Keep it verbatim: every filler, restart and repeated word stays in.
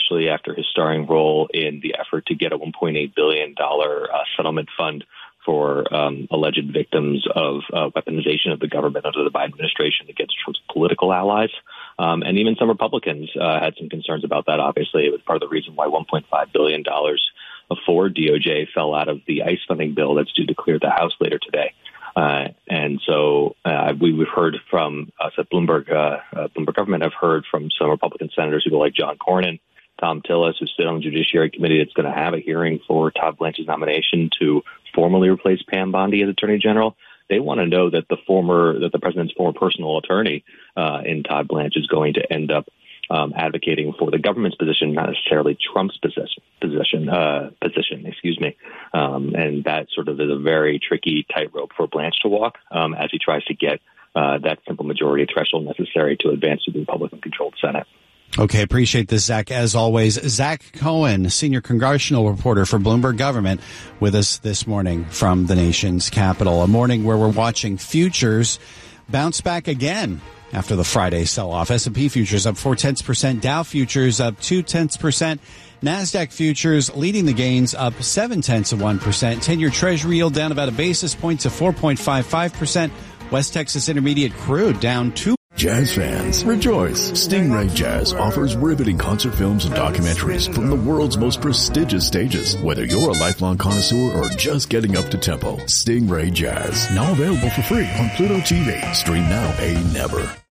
especially after his starring role in the effort to get a one point eight billion dollars uh, settlement fund for um, alleged victims of uh, weaponization of the government under the Biden administration against Trump's political allies. Um, and even some Republicans uh, had some concerns about that. Obviously, it was part of the reason why one point five billion dollars for D O J fell out of the ICE funding bill that's due to clear the House later today. Uh, and so uh, we, we've heard from us at Bloomberg, uh, uh, Bloomberg government, I've heard from some Republican senators who go like John Cornyn, Tom Tillis, who sit on the Judiciary Committee that's going to have a hearing for Todd Blanche's nomination to formally replace Pam Bondi as Attorney General. They want to know that the former, that the president's former personal attorney uh, in Todd Blanche is going to end up um, advocating for the government's position, not necessarily Trump's position. Position, uh, position, excuse me, um, and that sort of is a very tricky tightrope for Blanche to walk um, as he tries to get uh, that simple majority threshold necessary to advance to the Republican-controlled Senate. Okay, appreciate this, Zach. As always, Zach Cohen, senior congressional reporter for Bloomberg Government, with us this morning from the nation's capital. A morning where we're watching futures bounce back again after the Friday sell-off. S and P futures up four-tenths percent, Dow futures up two-tenths percent, NASDAQ futures leading the gains up seven-tenths of one percent, ten-year Treasury yield down about a basis point to four point five five percent, West Texas Intermediate crude down two. Jazz fans, rejoice! Stingray Jazz offers riveting concert films and documentaries from the world's most prestigious stages. Whether you're a lifelong connoisseur or just getting up to tempo, Stingray Jazz, now available for free on Pluto T V. Stream now, pay never.